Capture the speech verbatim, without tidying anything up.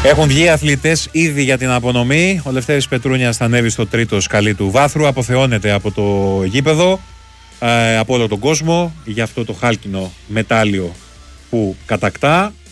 Έχουν βγει αθλητές ήδη για την απονομή. Ο Λευτέρης Πετρούνιας θα ανέβει στο τρίτο σκαλί του βάθρου. Αποθεώνεται από το γήπεδο, ε, από όλο τον κόσμο, για αυτό το χάλκινο μετάλλιο που κατακτά.